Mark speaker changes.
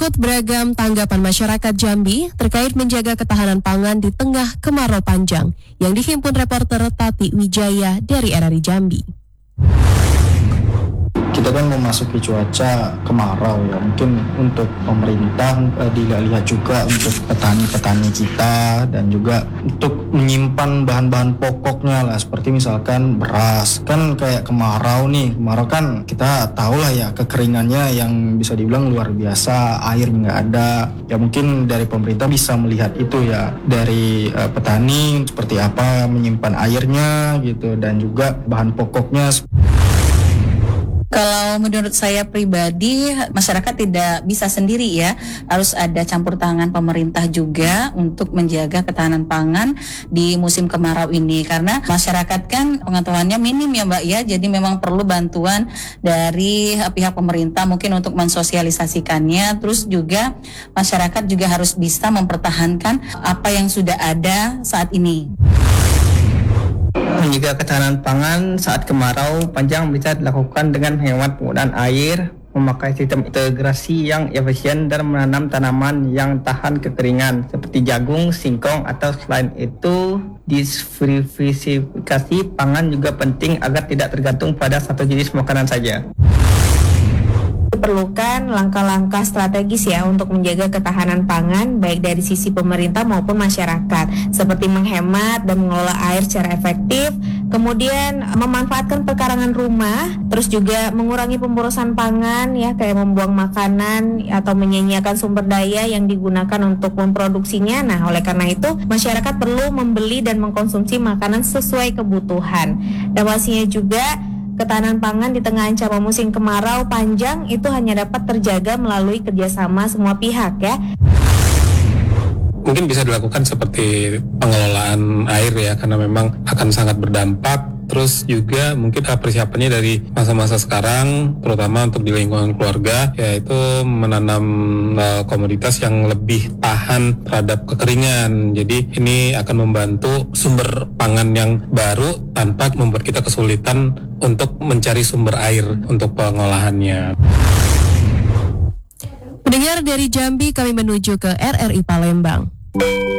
Speaker 1: Berikut beragam tanggapan masyarakat Jambi terkait menjaga ketahanan pangan di tengah kemarau panjang yang dihimpun reporter Tati Wijaya dari RRI Jambi.
Speaker 2: Kita kan memasuki cuaca kemarau ya, mungkin untuk pemerintah dilihat juga untuk petani-petani kita dan juga untuk menyimpan bahan-bahan pokoknya lah, seperti misalkan beras. Kan kayak kemarau kan kita tahu lah ya, kekeringannya yang bisa dibilang luar biasa, air nggak ada. Ya mungkin dari pemerintah bisa melihat itu ya, dari petani seperti apa menyimpan airnya gitu, dan juga bahan pokoknya.
Speaker 3: Kalau menurut saya pribadi, masyarakat tidak bisa sendiri ya, harus ada campur tangan pemerintah juga untuk menjaga ketahanan pangan di musim kemarau ini. Karena masyarakat kan pengetahuannya minim ya Mbak ya, jadi memang perlu bantuan dari pihak pemerintah mungkin untuk mensosialisasikannya. Terus juga masyarakat juga harus bisa mempertahankan apa yang sudah ada saat ini.
Speaker 4: Menjaga ketahanan pangan saat kemarau panjang bisa dilakukan dengan menghemat penggunaan air, memakai sistem integrasi yang efisien, dan menanam tanaman yang tahan kekeringan seperti jagung, singkong, atau selain itu diversifikasi pangan juga penting agar tidak tergantung pada satu jenis makanan saja.
Speaker 5: Diperlukan langkah-langkah strategis ya untuk menjaga ketahanan pangan baik dari sisi pemerintah maupun masyarakat, seperti menghemat dan mengelola air secara efektif, kemudian memanfaatkan pekarangan rumah, terus juga mengurangi pemborosan pangan ya, kayak membuang makanan atau menyia-nyiakan sumber daya yang digunakan untuk memproduksinya. Nah, oleh karena itu masyarakat perlu membeli dan mengkonsumsi makanan sesuai kebutuhan. Dan pastinya juga ketahanan pangan di tengah ancaman musim kemarau panjang itu hanya dapat terjaga melalui kerjasama semua pihak ya.
Speaker 6: Mungkin bisa dilakukan seperti pengelolaan air ya, karena memang akan sangat berdampak. Terus juga mungkin persiapannya dari masa-masa sekarang, terutama untuk di lingkungan keluarga, yaitu menanam komoditas yang lebih tahan terhadap kekeringan. Jadi ini akan membantu sumber pangan yang baru tanpa membuat kita kesulitan untuk mencari sumber air untuk pengolahannya.
Speaker 1: Pendengar dari Jambi, kami menuju ke RRI Palembang.